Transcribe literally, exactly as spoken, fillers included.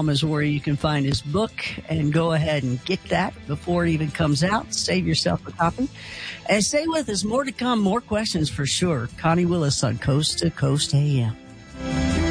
com is where you can find his book, and go ahead and get that before it even comes out. Save yourself a copy. And stay with us. More to come, more questions for sure. Connie Willis on Coast to Coast A M.